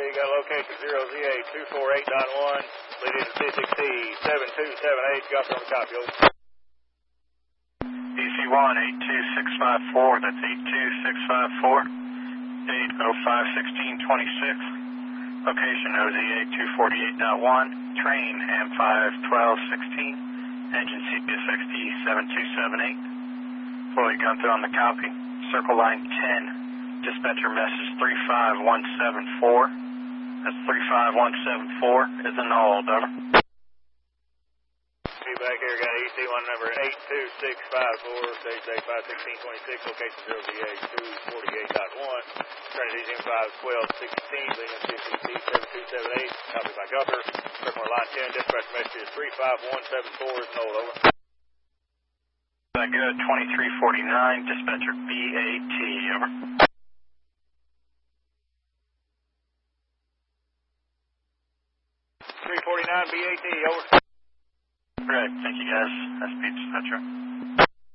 got location 0ZA248.1, leading to C6C 7278. Got on the copy, over. DC1 82654, that's 82654, 8051626. Location OZA248.1, train AM51216, engine CPSXT 7278. Fully gone through on the copy. Circle line 10, dispatcher message 35174. That's 35174 is annulled, over. Back here, got EC1 number 82654, stage day 51626, location 0ZA248.1, Trinity M51216, leading to CCC 7278, copy by Governor. Circle line 10, dispatch message is 35174 is null, over. Good, 2349, dispatcher BAT, over. 349 BAT, over. Correct, thank you guys. SP dispatcher.